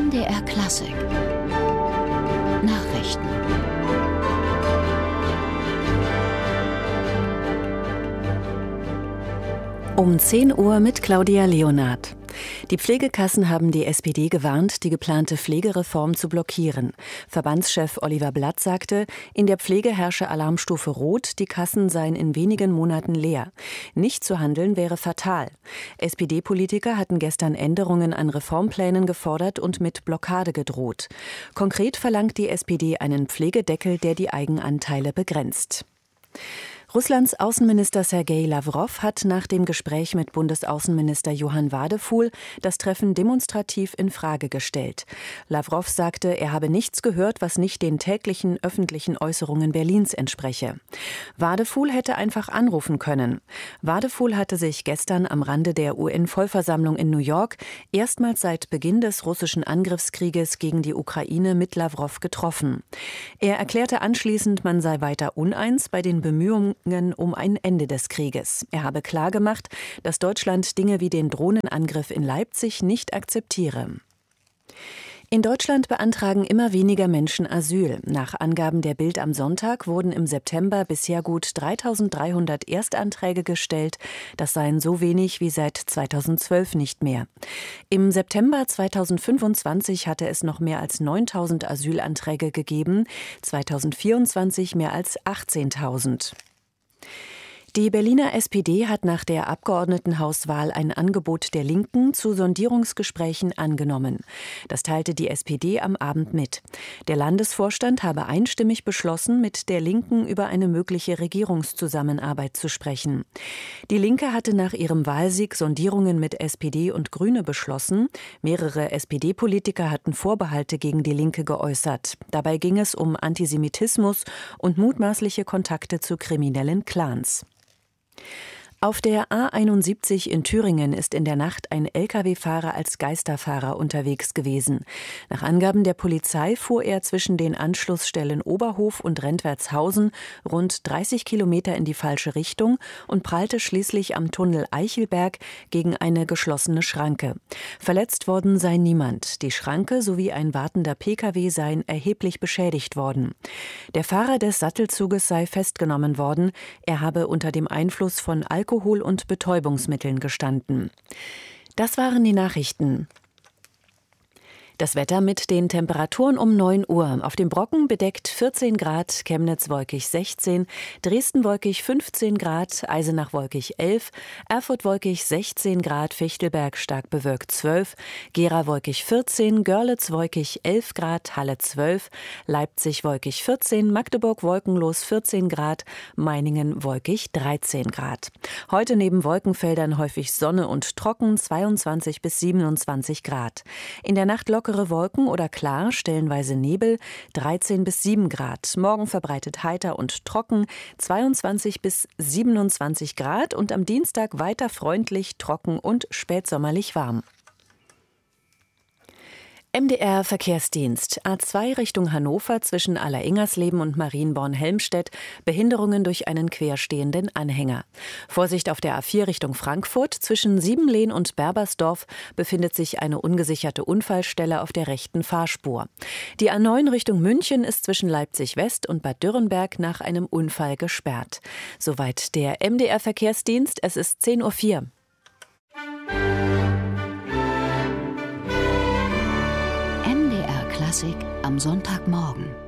MDR Klassik Nachrichten. Um 10 Uhr mit Claudia Leonard. Die Pflegekassen haben die SPD gewarnt, die geplante Pflegereform zu blockieren. Verbandschef Oliver Blatt sagte, in der Pflege herrsche Alarmstufe Rot, die Kassen seien in wenigen Monaten leer. Nicht zu handeln wäre fatal. SPD-Politiker hatten gestern Änderungen an Reformplänen gefordert und mit Blockade gedroht. Konkret verlangt die SPD einen Pflegedeckel, der die Eigenanteile begrenzt. Russlands Außenminister Sergei Lawrow hat nach dem Gespräch mit Bundesaußenminister Johann Wadefuhl das Treffen demonstrativ in Frage gestellt. Lawrow sagte, er habe nichts gehört, was nicht den täglichen öffentlichen Äußerungen Berlins entspreche. Wadefuhl hätte einfach anrufen können. Wadefuhl hatte sich gestern am Rande der UN-Vollversammlung in New York erstmals seit Beginn des russischen Angriffskrieges gegen die Ukraine mit Lawrow getroffen. Er erklärte anschließend, man sei weiter uneins bei den Bemühungen um ein Ende des Krieges. Er habe klargemacht, dass Deutschland Dinge wie den Drohnenangriff in Leipzig nicht akzeptiere. In Deutschland beantragen immer weniger Menschen Asyl. Nach Angaben der Bild am Sonntag wurden im September bisher gut 3.300 Erstanträge gestellt. Das seien so wenig wie seit 2012 nicht mehr. Im September 2025 hatte es noch mehr als 9.000 Asylanträge gegeben, 2024 mehr als 18.000. Die Berliner SPD hat nach der Abgeordnetenhauswahl ein Angebot der Linken zu Sondierungsgesprächen angenommen. Das teilte die SPD am Abend mit. Der Landesvorstand habe einstimmig beschlossen, mit der Linken über eine mögliche Regierungszusammenarbeit zu sprechen. Die Linke hatte nach ihrem Wahlsieg Sondierungen mit SPD und Grüne beschlossen. Mehrere SPD-Politiker hatten Vorbehalte gegen die Linke geäußert. Dabei ging es um Antisemitismus und mutmaßliche Kontakte zu kriminellen Clans. Auf der A71 in Thüringen ist in der Nacht ein Lkw-Fahrer als Geisterfahrer unterwegs gewesen. Nach Angaben der Polizei fuhr er zwischen den Anschlussstellen Oberhof und Rentwertshausen rund 30 Kilometer in die falsche Richtung und prallte schließlich am Tunnel Eichelberg gegen eine geschlossene Schranke. Verletzt worden sei niemand. Die Schranke sowie ein wartender Pkw seien erheblich beschädigt worden. Der Fahrer des Sattelzuges sei festgenommen worden. Er habe unter dem Einfluss von Alkohol und Betäubungsmitteln gestanden. Das waren die Nachrichten. Das Wetter mit den Temperaturen um 9 Uhr. Auf dem Brocken bedeckt 14 Grad, Chemnitz wolkig 16, Dresden wolkig 15 Grad, Eisenach wolkig 11, Erfurt wolkig 16 Grad, Fichtelberg stark bewölkt 12, Gera wolkig 14, Görlitz wolkig 11 Grad, Halle 12, Leipzig wolkig 14, Magdeburg wolkenlos 14 Grad, Meiningen wolkig 13 Grad. Heute neben Wolkenfeldern häufig Sonne und trocken 22 bis 27 Grad. In der Nacht lockere Wolken oder klar, stellenweise Nebel, 13 bis 7 Grad. Morgen verbreitet heiter und trocken, 22 bis 27 Grad und am Dienstag weiter freundlich, trocken und spätsommerlich warm. MDR Verkehrsdienst. A2 Richtung Hannover zwischen Alleringers-Leben und Marienborn-Helmstedt. Behinderungen durch einen querstehenden Anhänger. Vorsicht auf der A4 Richtung Frankfurt. Zwischen Siebenlehn und Berbersdorf befindet sich eine ungesicherte Unfallstelle auf der rechten Fahrspur. Die A9 Richtung München ist zwischen Leipzig-West und Bad Dürrenberg nach einem Unfall gesperrt. Soweit der MDR Verkehrsdienst. Es ist 10.04 Uhr. MDR Klassik am Sonntagmorgen.